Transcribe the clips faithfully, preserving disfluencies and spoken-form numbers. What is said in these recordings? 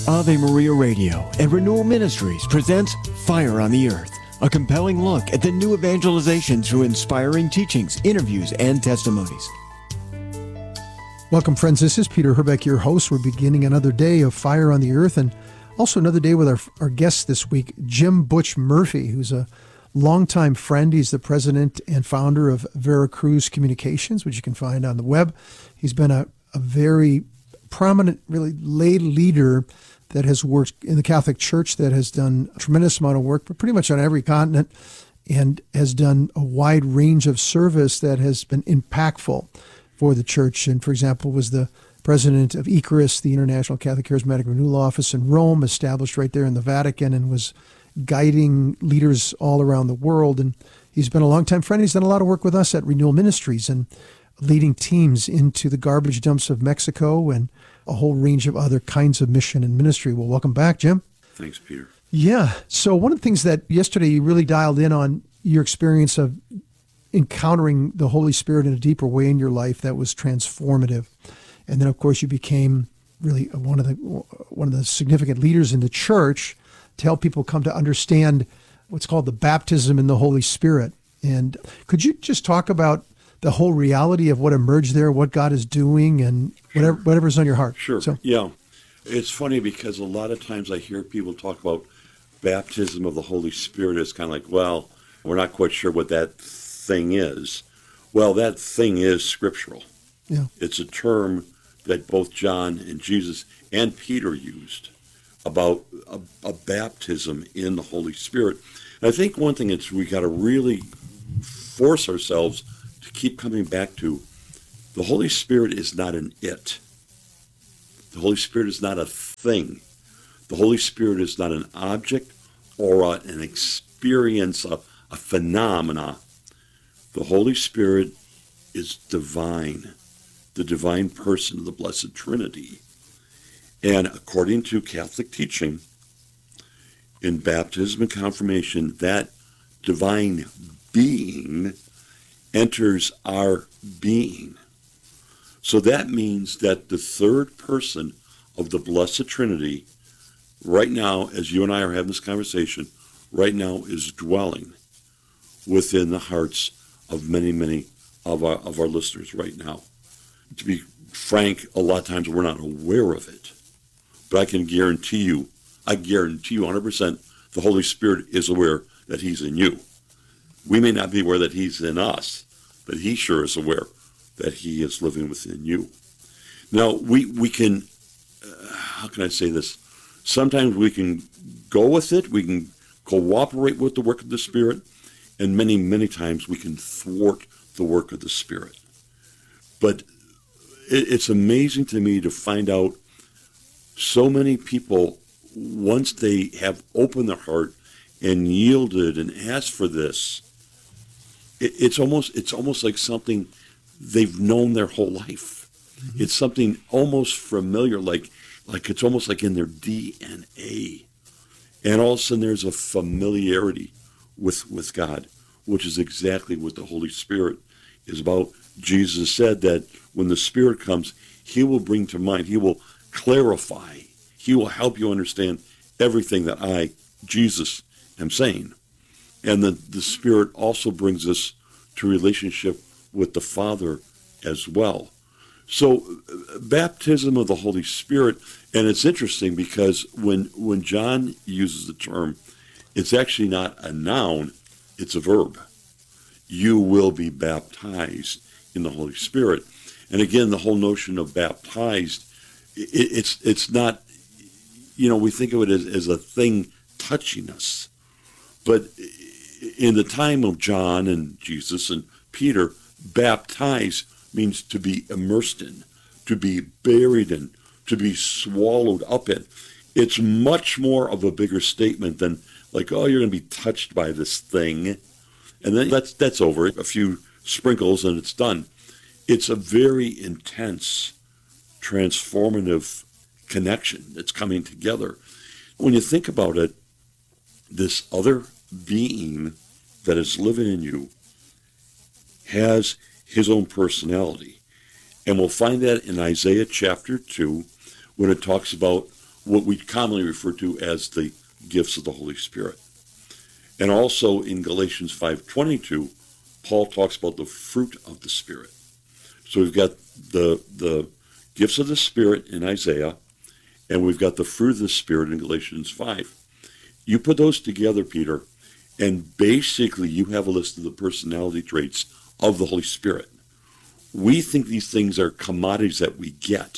Ave Maria Radio and Renewal Ministries presents Fire on the Earth, a compelling look at the new evangelization through inspiring teachings, interviews, and testimonies. Welcome, friends. This is Peter Herbeck, your host. We're beginning another day of Fire on the Earth, and also another day with our, our guest this week, Jim Butch Murphy, who's a longtime friend. He's the president and founder of Veracruz Communications, which you can find on the web. He's been a, a very prominent, really lay leader that has worked in the Catholic Church, that has done a tremendous amount of work, but pretty much on every continent, and has done a wide range of service that has been impactful for the church. And for example, was the president of ICARIS, the International Catholic Charismatic Renewal Office in Rome, established right there in the Vatican, and was guiding leaders all around the world. And he's been a longtime friend. He's done a lot of work with us at Renewal Ministries and leading teams into the garbage dumps of Mexico and a whole range of other kinds of mission and ministry. Well, welcome back, Jim. Thanks, Peter. Yeah. So one of the things that yesterday you really dialed in on your experience of encountering the Holy Spirit in a deeper way in your life that was transformative. And then, of course, you became really one of the one of the significant leaders in the church to help people come to understand what's called the baptism in the Holy Spirit. And could you just talk about the whole reality of what emerged there, what God is doing, and whatever whatever's on your heart? Sure. So, yeah. It's funny because a lot of times I hear people talk about baptism of the Holy Spirit. It's kind of like, well, we're not quite sure what that thing is. Well, that thing is scriptural. Yeah. It's a term that both John and Jesus and Peter used about a, a baptism in the Holy Spirit. And I think one thing is we got to really force ourselves to keep coming back to, the Holy Spirit is not an it. The Holy Spirit is not a thing. The Holy Spirit is not an object or a, an experience, a, a phenomena. The Holy Spirit is divine, the divine person of the Blessed Trinity. And according to Catholic teaching, in baptism and confirmation, that divine being enters our being. So that means that the third person of the Blessed Trinity, right now, as you and I are having this conversation, right now is dwelling within the hearts of many, many of our, of our listeners right now. To be frank, a lot of times we're not aware of it. But I can guarantee you, I guarantee you one hundred percent the Holy Spirit is aware that he's in you. We may not be aware that he's in us, but he sure is aware that he is living within you. Now, we, we can, uh, how can I say this? Sometimes we can go with it, we can cooperate with the work of the Spirit, and many, many times we can thwart the work of the Spirit. But it, it's amazing to me to find out so many people, once they have opened their heart and yielded and asked for this, it, it's almost it's almost like something they've known their whole life. Mm-hmm. It's something almost familiar, like like it's almost like in their D N A. And all of a sudden there's a familiarity with, with God, which is exactly what the Holy Spirit is about. Jesus said that when the Spirit comes, he will bring to mind, he will clarify, he will help you understand everything that I, Jesus, am saying. And the, the Spirit also brings us to relationship with the Father as well. So baptism of the Holy Spirit, and it's interesting because when when John uses the term, it's actually not a noun, it's a verb. You will be baptized in the Holy Spirit. And again, the whole notion of baptized, it, it's it's not, you know, we think of it as, as a thing touching us. But in the time of John and Jesus and Peter, baptize means to be immersed in, to be buried in, to be swallowed up in. It's much more of a bigger statement than like, oh, you're going to be touched by this thing. And then that's that's over. A few sprinkles and it's done. It's a very intense, transformative connection that's coming together. When you think about it, this other being that is living in you has his own personality. And we'll find that in Isaiah chapter two, when it talks about what we commonly refer to as the gifts of the Holy Spirit. And also in Galatians five twenty-two, Paul talks about the fruit of the Spirit. So we've got the the gifts of the Spirit in Isaiah, and we've got the fruit of the Spirit in Galatians five. You put those together, Peter, and basically you have a list of the personality traits of the Holy Spirit. We think these things are commodities that we get.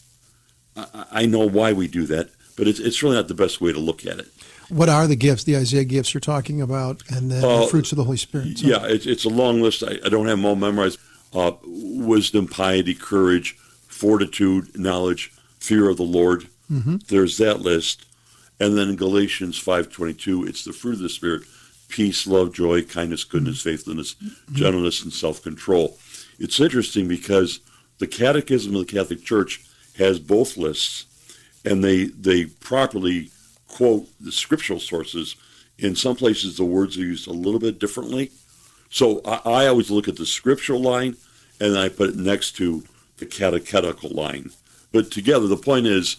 I, I know why we do that, but it's, it's really not the best way to look at it. What are the gifts, the Isaiah gifts you're talking about, and then Uh, the fruits of the Holy Spirit? So- Yeah, it's, it's a long list. I, I don't have them all memorized. Uh, wisdom, piety, courage, fortitude, knowledge, fear of the Lord. Mm-hmm. There's that list. And then in Galatians five twenty-two, it's the fruit of the Spirit: peace, love, joy, kindness, goodness, faithfulness, gentleness, and self-control. It's interesting because the Catechism of the Catholic Church has both lists, and they they properly quote the scriptural sources. In some places, the words are used a little bit differently. So I, I always look at the scriptural line, and then I put it next to the catechetical line. But together, the point is,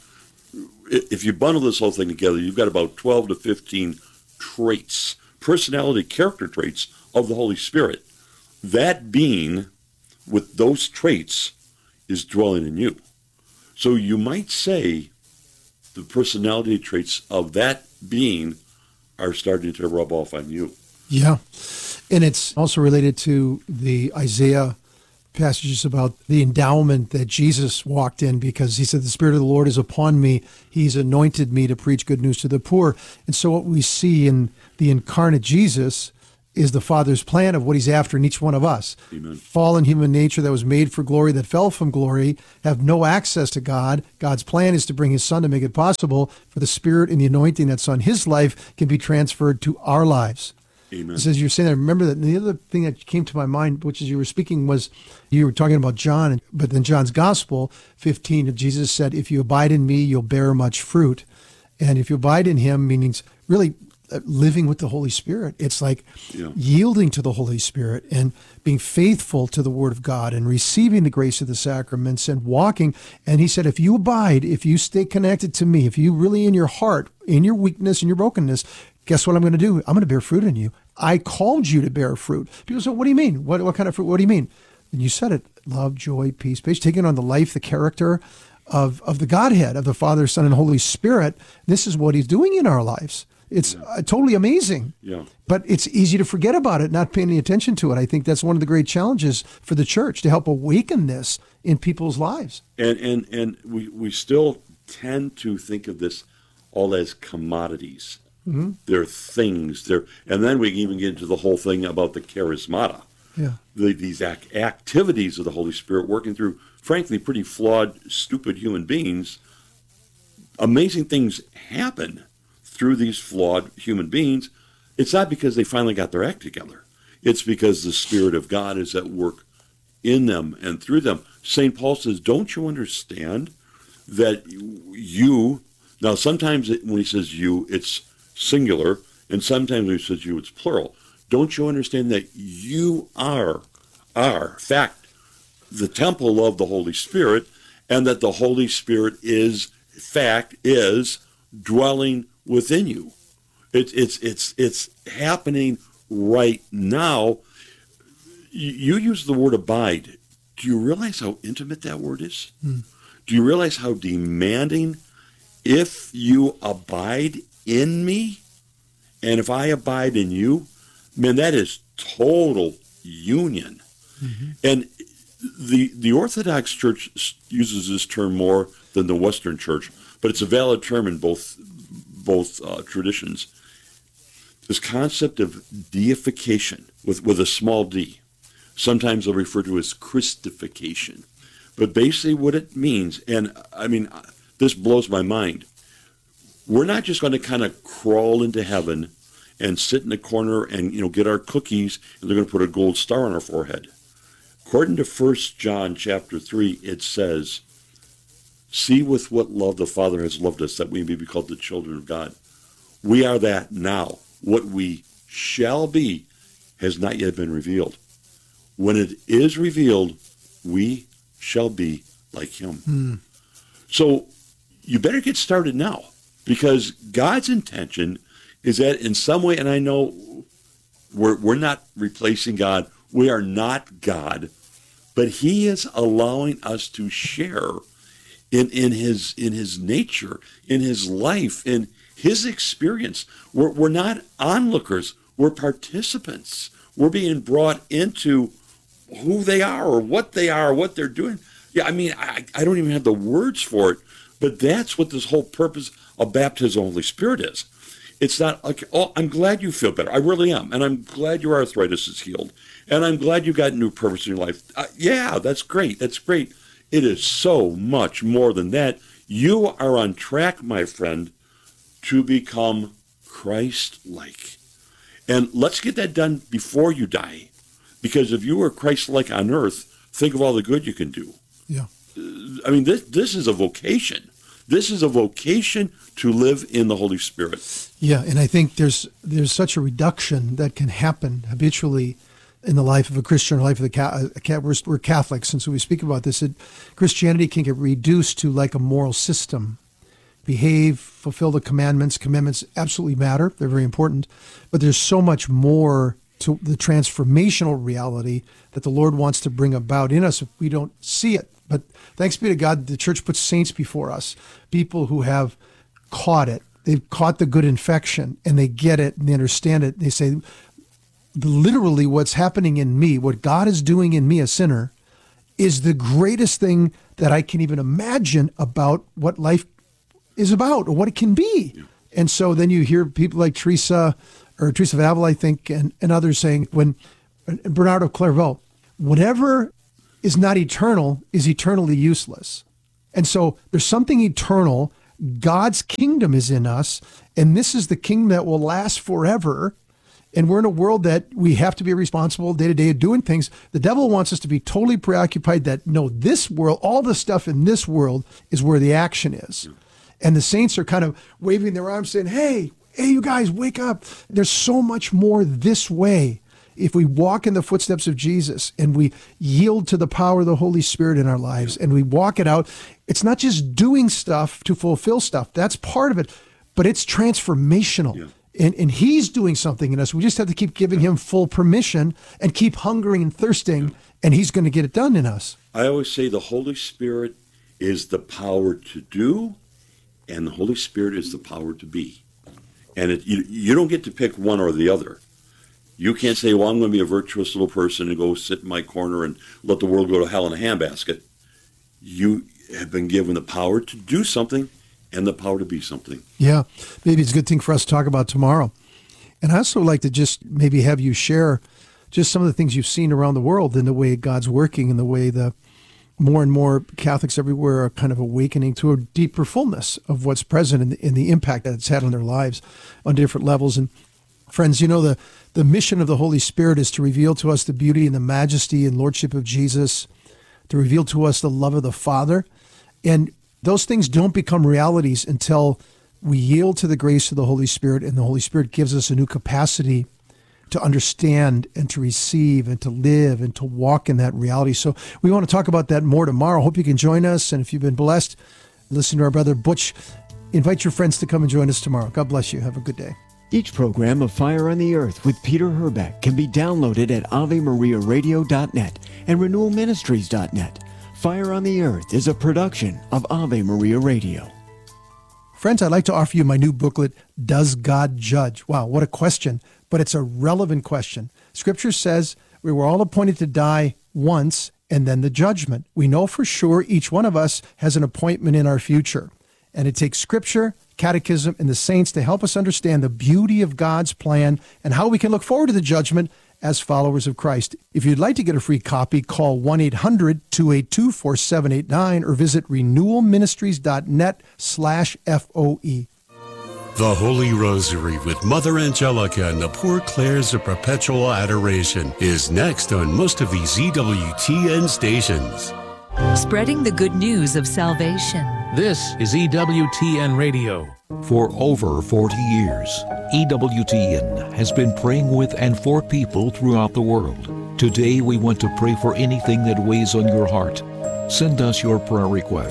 if you bundle this whole thing together, you've got about twelve to fifteen traits, personality, character traits of the Holy Spirit. That being, with those traits, is dwelling in you. So you might say the personality traits of that being are starting to rub off on you. Yeah. And it's also related to the Isaiah passages about the endowment that Jesus walked in, because he said, the Spirit of the Lord is upon me. He's anointed me to preach good news to the poor. And so what we see in the incarnate Jesus is the Father's plan of what he's after in each one of us. Amen. Fallen human nature that was made for glory, that fell from glory, have no access to God. God's plan is to bring his Son to make it possible for the Spirit and the anointing that's on his life can be transferred to our lives. Amen. As you're saying that, remember that. And the other thing that came to my mind, which as you were speaking, was you were talking about John, but then John's Gospel fifteen, Jesus said, if you abide in me, you'll bear much fruit. And if you abide in him, meaning really living with the Holy Spirit. It's like Yeah. yielding to the Holy Spirit and being faithful to the Word of God and receiving the grace of the sacraments and walking. And he said, if you abide, if you stay connected to me, if you really in your heart, in your weakness and your brokenness, guess what I'm going to do? I'm going to bear fruit in you. I called you to bear fruit. People say, what do you mean? What, what kind of fruit? What do you mean? And you said it, love, joy, peace, patience, taking on the life, the character of, of the Godhead, of the Father, Son, and Holy Spirit. This is what he's doing in our lives. It's uh, totally amazing. Yeah. But it's easy to forget about it, not paying any attention to it. I think that's one of the great challenges for the church, to help awaken this in people's lives. And and and we, we still tend to think of this all as commodities. Mm-hmm. They're things. They're, and then we can even get into the whole thing about the charismata. Yeah. The, these ac- activities of the Holy Spirit working through, frankly, pretty flawed, stupid human beings. Amazing things happen through these flawed human beings. It's not because they finally got their act together. It's because the Spirit of God is at work in them and through them. Saint Paul says, don't you understand that you, now sometimes it, when he says you, it's singular, and sometimes when he says you, it's plural. Don't you understand that you are, are, fact, the temple of the Holy Spirit, and that the Holy Spirit is, fact, is dwelling within you. It's it's it's it's happening right now. You, you use the word abide. Do you realize how intimate that word is? Hmm. Do you realize how demanding? If you abide in me, and if I abide in you, man, that is total union. Mm-hmm. And the the Orthodox Church uses this term more than the Western Church, but it's a valid term in both both uh, traditions. This concept of deification with, with a small d, sometimes they'll refer to as Christification. But basically what it means, and I mean, this blows my mind. We're not just going to kind of crawl into heaven and sit in the corner and, you know, get our cookies and they're going to put a gold star on our forehead. According to First John chapter three, it says, see with what love the Father has loved us, that we may be called the children of God. We are that now. What we shall be has not yet been revealed. When it is revealed, we shall be like him. Mm. So you better get started now, because God's intention is that in some way, and I know we're, we're not replacing God, we are not God, but he is allowing us to share in, in his in his nature, in his life, in his experience. We're, we're not onlookers, we're participants. We're being brought into who they are or what they are, what they're doing. Yeah, I mean, I, I don't even have the words for it, but that's what this whole purpose of baptism of the Holy Spirit is. It's not like, oh, I'm glad you feel better. I really am. And I'm glad your arthritis is healed. And I'm glad you got new purpose in your life. Uh, yeah, that's great. That's great. It is so much more than that. You are on track, my friend, to become Christ-like. And let's get that done before you die. Because if you were Christ-like on earth, think of all the good you can do. Yeah. I mean, this this is a vocation. This is a vocation to live in the Holy Spirit. Yeah, and I think there's there's such a reduction that can happen habitually in the life of a Christian, or life of the Catholic. We're, we're Catholics, and so we speak about this. That Christianity can get reduced to like a moral system. Behave, fulfill the commandments. Commandments absolutely matter. They're very important. But there's so much more to the transformational reality that the Lord wants to bring about in us if we don't see it. But thanks be to God, the church puts saints before us, people who have caught it. They've caught the good infection, and they get it, and they understand it. They say, literally what's happening in me, what God is doing in me, a sinner, is the greatest thing that I can even imagine about what life is about or what it can be. Yeah. And so then you hear people like Teresa, or Teresa of Avila, I think, and, and others saying, when Bernard of Clairvaux, whatever is not eternal is eternally useless. And so there's something eternal. God's kingdom is in us, and this is the kingdom that will last forever. And we're in a world that we have to be responsible day to day of doing things. The devil wants us to be totally preoccupied that, no, this world, all the stuff in this world is where the action is. And the saints are kind of waving their arms saying, hey, hey, you guys, wake up. There's so much more this way. If we walk in the footsteps of Jesus and we yield to the power of the Holy Spirit in our lives and we walk it out, it's not just doing stuff to fulfill stuff. That's part of it, but it's transformational. Yeah. And, and he's doing something in us. We just have to keep giving him full permission and keep hungering and thirsting, and he's going to get it done in us. I always say the Holy Spirit is the power to do, and the Holy Spirit is the power to be. And it, you, you don't get to pick one or the other. You can't say, well, I'm going to be a virtuous little person and go sit in my corner and let the world go to hell in a handbasket. You have been given the power to do something and the power to be something. Yeah, maybe it's a good thing for us to talk about tomorrow. And I also like to just maybe have you share just some of the things you've seen around the world and the way God's working and the way the more and more Catholics everywhere are kind of awakening to a deeper fullness of what's present and the, and the impact that it's had on their lives on different levels. And friends, you know, the, the mission of the Holy Spirit is to reveal to us the beauty and the majesty and lordship of Jesus, to reveal to us the love of the Father. And those things don't become realities until we yield to the grace of the Holy Spirit, and the Holy Spirit gives us a new capacity to understand and to receive and to live and to walk in that reality. So we want to talk about that more tomorrow. Hope you can join us. And if you've been blessed, listen to our brother Butch. Invite your friends to come and join us tomorrow. God bless you. Have a good day. Each program of Fire on the Earth with Peter Herbeck can be downloaded at ave maria radio dot net and renewal ministries dot net. Fire on the Earth is a production of Ave Maria Radio. Friends, I'd like to offer you my new booklet, Does God Judge? Wow, what a question, but it's a relevant question. Scripture says we were all appointed to die once and then the judgment. We know for sure each one of us has an appointment in our future. And it takes Scripture, Catechism, and the saints to help us understand the beauty of God's plan and how we can look forward to the judgment as followers of Christ. If you'd like to get a free copy, call one eight hundred two eight two four seven eight nine or visit renewal ministries dot net slash F O E. The Holy Rosary with Mother Angelica and the Poor Clares of Perpetual Adoration is next on most of these E W T N stations. Spreading the good news of salvation. This is E W T N Radio. For over forty years, E W T N has been praying with and for people throughout the world. Today we want to pray for anything that weighs on your heart. Send us your prayer request.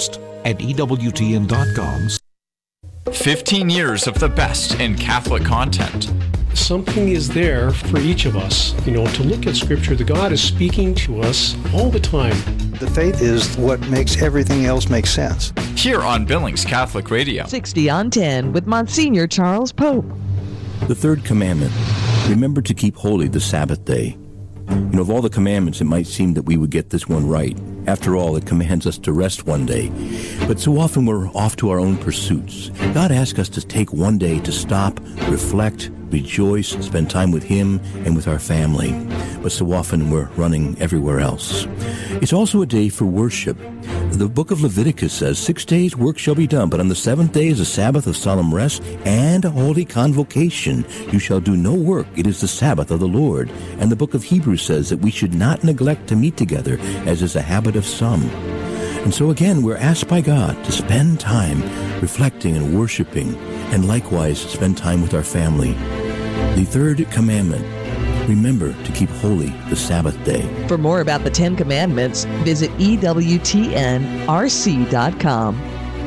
at E W T N dot com. fifteen years of the best in Catholic content. Something is there for each of us, you know, to look at Scripture. The God is speaking to us all the time. The faith is what makes everything else make sense. Here on Billings Catholic Radio. sixty on ten with Monsignor Charles Pope. The third commandment, remember to keep holy the Sabbath day. You know, of all the commandments, it might seem that we would get this one right. After all, it commands us to rest one day. But so often we're off to our own pursuits. God asks us to take one day to stop, reflect, rejoice, spend time with Him and with our family. But so often we're running everywhere else. It's also a day for worship. The book of Leviticus says, Six days work shall be done, but on the seventh day is a Sabbath of solemn rest and a holy convocation. You shall do no work. It is the Sabbath of the Lord. And the book of Hebrews says that we should not neglect to meet together, as is a habit of some. And so again, we're asked by God to spend time reflecting and worshiping, and likewise spend time with our family. The third commandment, remember to keep holy the Sabbath day. For more about the Ten Commandments, visit E W T N R C dot com.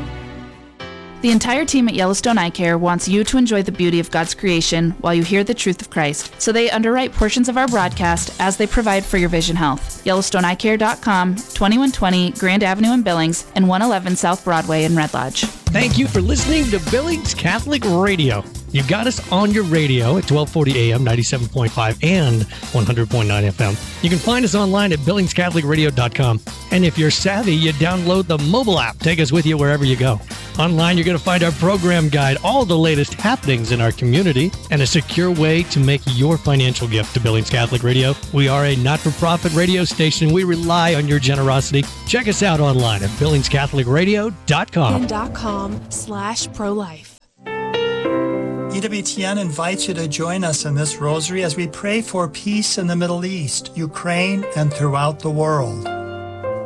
The entire team at Yellowstone Eye Care wants you to enjoy the beauty of God's creation while you hear the truth of Christ. So they underwrite portions of our broadcast as they provide for your vision health. Yellowstone Eye Care dot com, twenty-one twenty Grand Avenue in Billings, and one eleven South Broadway in Red Lodge. Thank you for listening to Billings Catholic Radio. You got us on your radio at twelve forty A M, ninety-seven point five, and one hundred point nine F M. You can find us online at Billings Catholic Radio dot com. And if you're savvy, you download the mobile app. Take us with you wherever you go. Online, you're going to find our program guide, all the latest happenings in our community, and a secure way to make your financial gift to Billings Catholic Radio. We are a not-for-profit radio station. We rely on your generosity. Check us out online at Billings Catholic Radio dot com. dot com slash pro-life. E W T N invites you to join us in this rosary as we pray for peace in the Middle East, Ukraine, and throughout the world.